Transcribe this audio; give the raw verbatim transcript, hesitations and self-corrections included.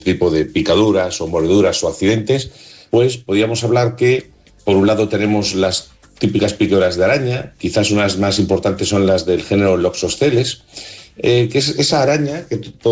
tipo de picaduras o mordeduras o accidentes, pues podríamos hablar que, por un lado, tenemos las típicas picaduras de araña, quizás unas más importantes son las del género Loxosceles, eh, que es esa araña que